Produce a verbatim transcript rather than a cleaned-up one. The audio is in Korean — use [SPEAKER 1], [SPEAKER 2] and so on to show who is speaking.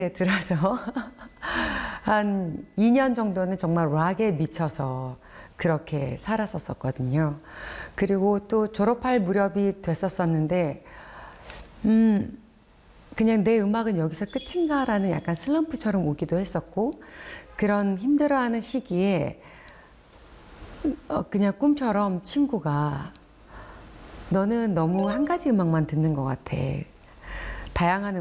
[SPEAKER 1] 들어서 한 이 년 정도는 정말 락에 미쳐서 그렇게 살았었거든요. 그리고 또 졸업할 무렵이 됐었었는데 음 그냥 내 음악은 여기서 끝인가라는 약간 슬럼프처럼 오기도 했었고, 그런 힘들어하는 시기에 어 그냥 꿈처럼 친구가 "너는 너무 한 가지 음악만 듣는 것 같아. 다양한